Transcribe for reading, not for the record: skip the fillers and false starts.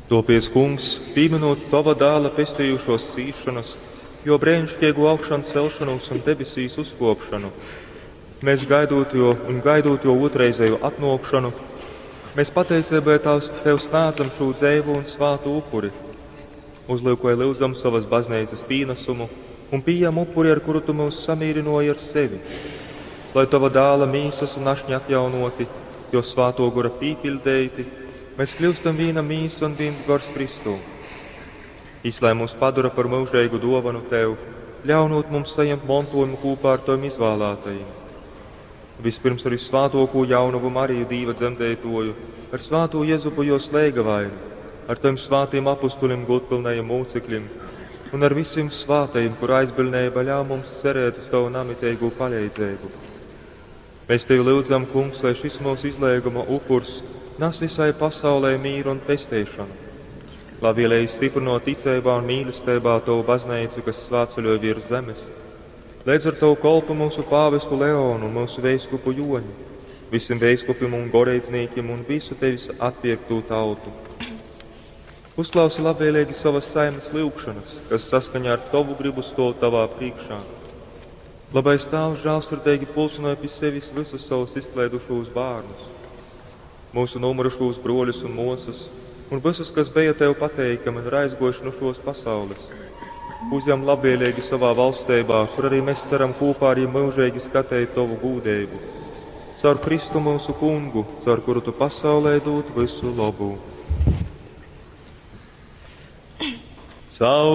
Topies, kungs, pieminot tava dēla pestījušos cīšanas, jo brēnišķīgu augšanu celšanos un debesīs uzkopšanu. Mēs gaidot jo otrreizēju atnākšanu, mēs pateicībai tev sniedzam šo dzēvu un svātu upuri. Uzlūkoja lūdzam savas baznīcas pienesumu un pieejam upuri, ar kuru tu mūs samīrinoji ar sevi. Lai tava dēla mīsas un našņi atjaunoti, jo svāto gora pīpildēti, mēs kļūstam viena mīsa un viens gars Kristū. Izlai mūs padara par mūžīgu dovanu tev, ļaunot mums saņemt mantojumu kopā ar tiem izvēlētajiem. Vispirms arī svātoko jaunumu Mariju Dīva dzemdētoju, ar svāto Jezupu jo slēga vainu, ar tiem svātiem apustulim godpilnajiem mūcekļiem un ar visiem svātajiem, kur aizbildnība ļauj mums cerēt uz tavu namiteigu palīdzību. Mēs tevi lūdzam, kungs, lai šis mūsu izlēguma upurs nes visai pasaulē mīru un pestīšanu. Lai vielēji stiprinot ticībā un mīlestībā tavu baznīcu, kas svētceļoja virs zemes. Lēdz ar tavu kolpu mūsu pāvestu Leonu un mūsu veiskupu Joņu, visiem veiskupiem un gorēdzniekiem un visu tevis atpiektu tautu. Uzklausi labvēlīgi savas saimes lūgšanas, kas saskaņā ar tavu gribu stov tavā priekšā. Labais Tēvs žēlsirdīgi pulsinoja pie sevis visus savus izklaidušos bērnus, mūsu nomurušos broļus un mūsas, un visus, kas bija tev pateikami un aizgojuši no šos pasaules. Uzņem labvēlīgi savā valstībā, kur arī mēs ceram kopā arī mūžīgi skatīt tavu gūdību. Caur Kristu mūsu kungu, caur kuru tu pasaulē dod visu labu. Caur